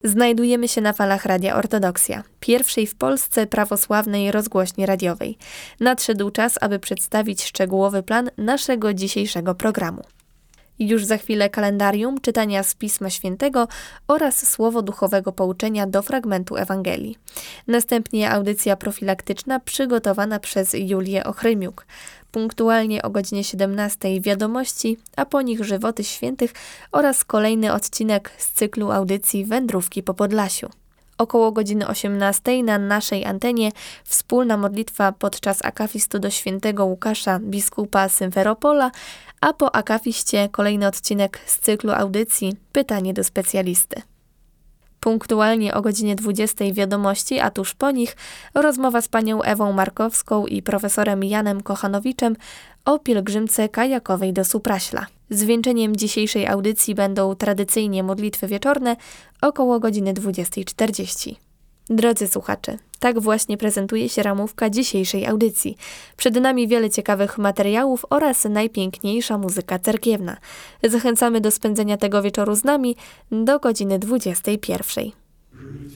Znajdujemy się na falach Radia Ortodoksja, pierwszej w Polsce prawosławnej rozgłośni radiowej. Nadszedł czas, aby przedstawić szczegółowy plan naszego dzisiejszego programu. Już za chwilę kalendarium, czytania z Pisma Świętego oraz słowo duchowego pouczenia do fragmentu Ewangelii. Następnie audycja profilaktyczna przygotowana przez Julię Ochrymiuk. Punktualnie o godzinie 17 wiadomości, a po nich żywoty świętych oraz kolejny odcinek z cyklu audycji Wędrówki po Podlasiu. Około godziny 18 na naszej antenie wspólna modlitwa podczas akafistu do świętego Łukasza, biskupa Symferopola, a po akafiście kolejny odcinek z cyklu audycji Pytanie do specjalisty. Punktualnie o godzinie 20 wiadomości, a tuż po nich rozmowa z panią Ewą Markowską i profesorem Janem Kochanowiczem o pielgrzymce kajakowej do Supraśla. Zwieńczeniem dzisiejszej audycji będą tradycyjnie modlitwy wieczorne około godziny 20:40. Drodzy słuchacze, tak właśnie prezentuje się ramówka dzisiejszej audycji. Przed nami wiele ciekawych materiałów oraz najpiękniejsza muzyka cerkiewna. Zachęcamy do spędzenia tego wieczoru z nami do godziny 21:00.